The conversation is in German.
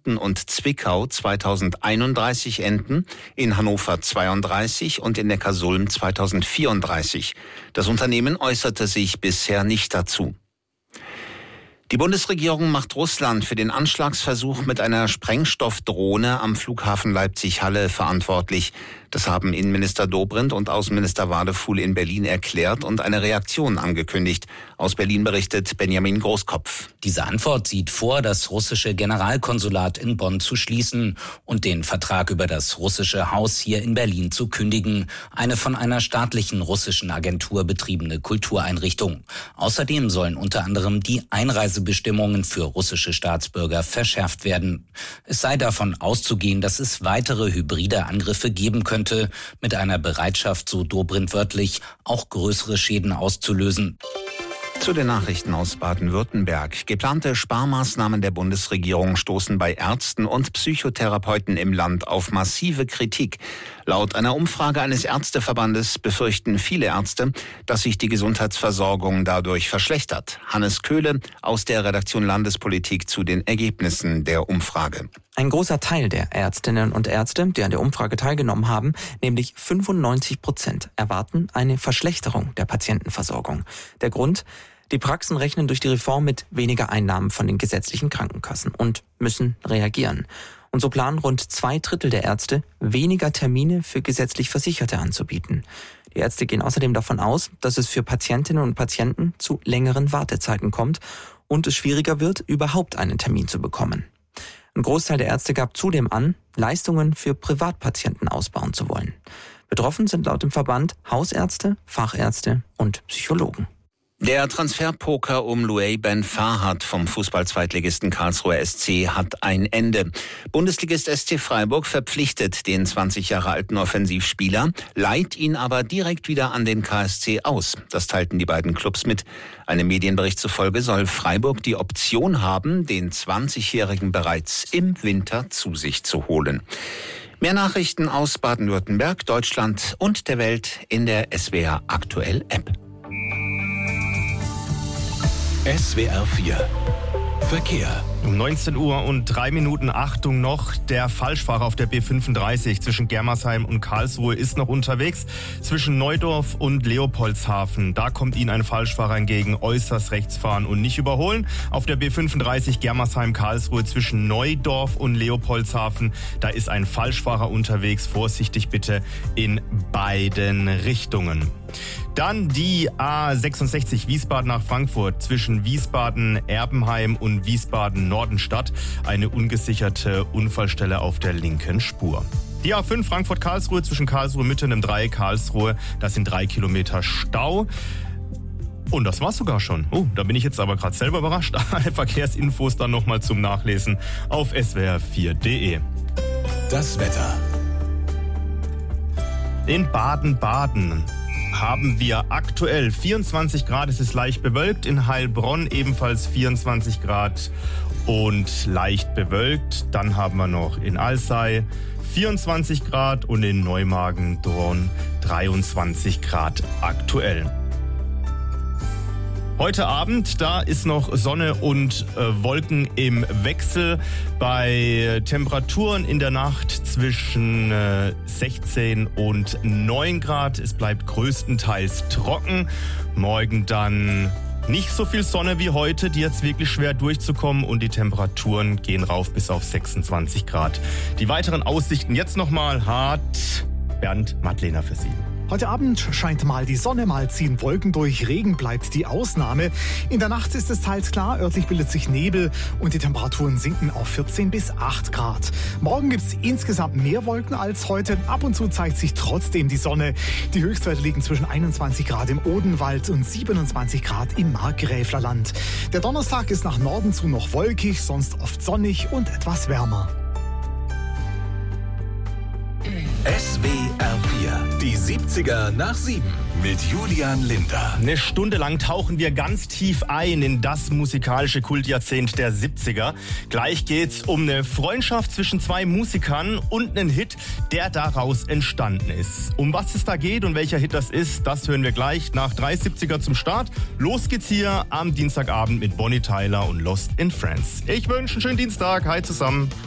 Dorsten und Zwickau 2031 enden, in Hannover 32 und in Neckarsulm 2034. Das Unternehmen äußerte sich bisher nicht dazu. Die Bundesregierung macht Russland für den Anschlagsversuch mit einer Sprengstoffdrohne am Flughafen Leipzig-Halle verantwortlich. Das haben Innenminister Dobrindt und Außenminister Wadefuhl in Berlin erklärt und eine Reaktion angekündigt. Aus Berlin berichtet Benjamin Großkopf. Diese Antwort sieht vor, das russische Generalkonsulat in Bonn zu schließen und den Vertrag über das russische Haus hier in Berlin zu kündigen. Eine von einer staatlichen russischen Agentur betriebene Kultureinrichtung. Außerdem sollen unter anderem die Einreisebestimmungen für russische Staatsbürger verschärft werden. Es sei davon auszugehen, dass es weitere hybride Angriffe geben könnte, mit einer Bereitschaft, so Dobrindt wörtlich, auch größere Schäden auszulösen. Zu den Nachrichten aus Baden-Württemberg. Geplante Sparmaßnahmen der Bundesregierung stoßen bei Ärzten und Psychotherapeuten im Land auf massive Kritik. Laut einer Umfrage eines Ärzteverbandes befürchten viele Ärzte, dass sich die Gesundheitsversorgung dadurch verschlechtert. Hannes Köhle aus der Redaktion Landespolitik zu den Ergebnissen der Umfrage. Ein großer Teil der Ärztinnen und Ärzte, die an der Umfrage teilgenommen haben, nämlich 95%, erwarten eine Verschlechterung der Patientenversorgung. Der Grund? Die Praxen rechnen durch die Reform mit weniger Einnahmen von den gesetzlichen Krankenkassen und müssen reagieren. Und so planen rund 2/3 der Ärzte, weniger Termine für gesetzlich Versicherte anzubieten. Die Ärzte gehen außerdem davon aus, dass es für Patientinnen und Patienten zu längeren Wartezeiten kommt und es schwieriger wird, überhaupt einen Termin zu bekommen. Ein Großteil der Ärzte gab zudem an, Leistungen für Privatpatienten ausbauen zu wollen. Betroffen sind laut dem Verband Hausärzte, Fachärzte und Psychologen. Der Transferpoker um Louay Ben Farhat vom Fußball-Zweitligisten Karlsruher SC hat ein Ende. Bundesligist SC Freiburg verpflichtet den 20 Jahre alten Offensivspieler, leiht ihn aber direkt wieder an den KSC aus. Das teilten die beiden Clubs mit. Einem Medienbericht zufolge soll Freiburg die Option haben, den 20-Jährigen bereits im Winter zu sich zu holen. Mehr Nachrichten aus Baden-Württemberg, Deutschland und der Welt in der SWR Aktuell App. SWR 4 Verkehr. Um 19:03 Achtung noch, der Falschfahrer auf der B35 zwischen Germersheim und Karlsruhe ist noch unterwegs. Zwischen Neudorf und Leopoldshafen, da kommt Ihnen ein Falschfahrer entgegen, äußerst rechts fahren und nicht überholen. Auf der B35 Germersheim-Karlsruhe zwischen Neudorf und Leopoldshafen, da ist ein Falschfahrer unterwegs, vorsichtig bitte in beiden Richtungen. Dann die A66 Wiesbaden nach Frankfurt zwischen Wiesbaden-Erbenheim und Wiesbaden-Nordenstadt. Eine ungesicherte Unfallstelle auf der linken Spur. Die A5 Frankfurt-Karlsruhe zwischen Karlsruhe-Mitte und dem Dreieck Karlsruhe. Das sind 3 Kilometer Stau. Und das war's sogar schon. Oh, da bin ich jetzt aber gerade selber überrascht. Verkehrsinfos dann nochmal zum Nachlesen auf swr4.de. Das Wetter. In Baden-Baden haben wir aktuell 24 Grad, es ist leicht bewölkt. In Heilbronn ebenfalls 24 Grad und leicht bewölkt. Dann haben wir noch in Alzey 24 Grad und in Neumagen-Dhorn 23 Grad aktuell. Heute Abend, da ist noch Sonne und Wolken im Wechsel bei Temperaturen in der Nacht zwischen 16 und 9 Grad. Es bleibt größtenteils trocken. Morgen dann nicht so viel Sonne wie heute, die jetzt wirklich schwer durchzukommen und die Temperaturen gehen rauf bis auf 26 Grad. Die weiteren Aussichten jetzt nochmal hat Bernd Madlener für Sie. Heute Abend scheint mal die Sonne, mal ziehen Wolken durch, Regen bleibt die Ausnahme. In der Nacht ist es teils klar, örtlich bildet sich Nebel und die Temperaturen sinken auf 14 bis 8 Grad. Morgen gibt es insgesamt mehr Wolken als heute. Ab und zu zeigt sich trotzdem die Sonne. Die Höchstwerte liegen zwischen 21 Grad im Odenwald und 27 Grad im Markgräflerland. Der Donnerstag ist nach Norden zu noch wolkig, sonst oft sonnig und etwas wärmer. SWR 4, die 70er nach 7 mit Julian Linder. Eine Stunde lang tauchen wir ganz tief ein in das musikalische Kultjahrzehnt der 70er. Gleich geht's um eine Freundschaft zwischen zwei Musikern und einen Hit, der daraus entstanden ist. Um was es da geht und welcher Hit das ist, das hören wir gleich nach 370er zum Start. Los geht's hier am Dienstagabend mit Bonnie Tyler und Lost in Friends. Ich wünsche einen schönen Dienstag. Hi zusammen.